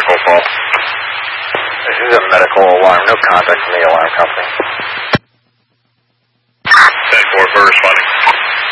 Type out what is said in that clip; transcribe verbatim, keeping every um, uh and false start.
medical call. This is a medical alarm. No contact from the alarm company. ten four for responding.